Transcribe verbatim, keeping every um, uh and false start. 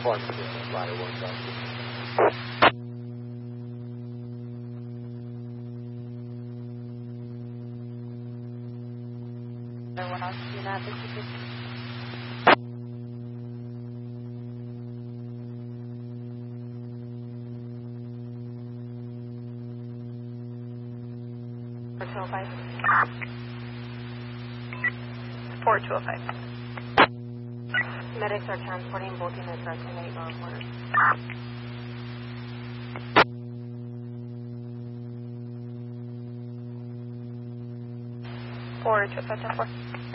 Pharmacy, ladder one, doctor. One else, do not fifty-six. two oh five. Support two oh five. Medics are transporting both units right to eight door corner. four two five ten four.